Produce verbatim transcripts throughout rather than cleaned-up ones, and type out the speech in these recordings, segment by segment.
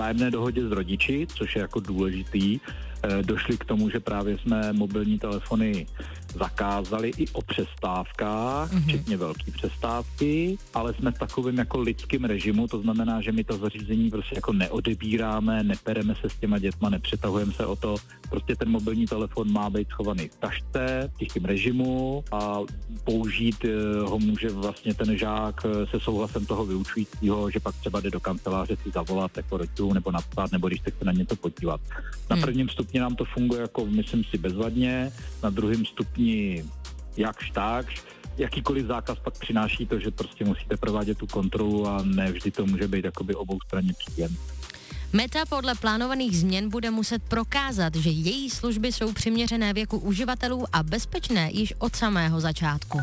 vzájemné dohodě s rodiči, což je jako důležitý, došli k tomu, že právě jsme mobilní telefony zakázali i o přestávkách, mm-hmm. včetně velké přestávky, ale jsme v takovém jako lidském režimu, to znamená, že my to zařízení prostě jako neodebíráme, nepereme se s těma dětma, nepřetahujeme se o to, prostě ten mobilní telefon má být schovaný v tašce, v tichém režimu a použít ho může vlastně ten žák se souhlasem toho vyučujícího, že pak třeba jde do kanceláře si zavolat jako rodičů nebo napsat, nebo když se chce na něco podívat. Na prvním stupni nám to funguje jako, myslím si, bezvadně, na druhém stupni jakž takž. Jakýkoliv zákaz pak přináší to, že prostě musíte provádět tu kontrolu a ne vždy to může být jakoby oboustranně příjem. Meta podle plánovaných změn bude muset prokázat, že její služby jsou přiměřené věku uživatelů a bezpečné již od samého začátku.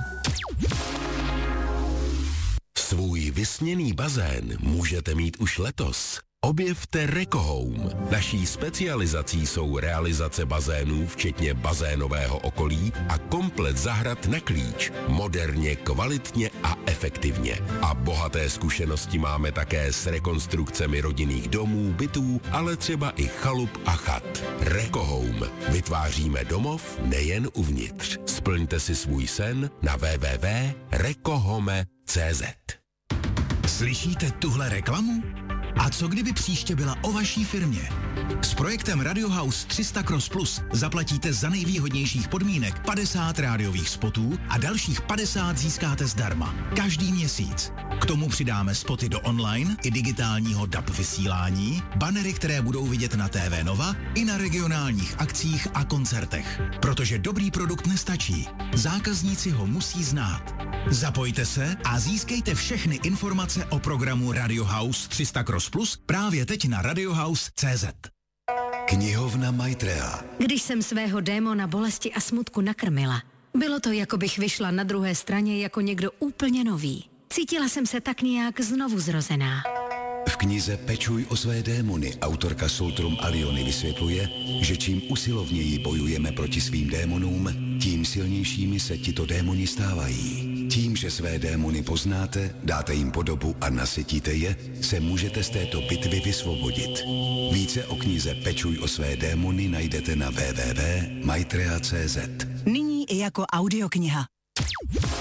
Svůj vysněný bazén můžete mít už letos. Objevte Rekohome. Naší specializací jsou realizace bazénů, včetně bazénového okolí a komplet zahrad na klíč. Moderně, kvalitně a efektivně. A bohaté zkušenosti máme také s rekonstrukcemi rodinných domů, bytů, ale třeba i chalup a chat. Rekohome. Vytváříme domov nejen uvnitř. Splňte si svůj sen na w w w tečka rekohome tečka c z. Slyšíte tuhle reklamu? A co kdyby příště byla o vaší firmě? S projektem Radio House tři sta Cross Plus zaplatíte za nejvýhodnějších podmínek padesát rádiových spotů a dalších padesát získáte zdarma. Každý měsíc. K tomu přidáme spoty do online i digitálního D A B vysílání, banery, které budou vidět na T V Nova i na regionálních akcích a koncertech. Protože dobrý produkt nestačí. Zákazníci ho musí znát. Zapojte se a získejte všechny informace o programu Radio House tři sta Cross Plus právě teď na radiohouse tečka c z. Knihovna Maitreya. Když jsem svého démona bolesti a smutku nakrmila, bylo to, jako bych vyšla na druhé straně jako někdo úplně nový. Cítila jsem se tak nějak znovu zrozená. V knize Pečuj o své démony autorka Soltrum Aliony vysvětluje, že čím usilovněji bojujeme proti svým démonům, tím silnějšími se tito démoni stávají. Tím, že své démony poznáte, dáte jim podobu a nasytíte je, se můžete z této bitvy vysvobodit. Více o knize Pečuj o své démony najdete na w w w tečka maitreya tečka c z. Nyní i jako audiokniha.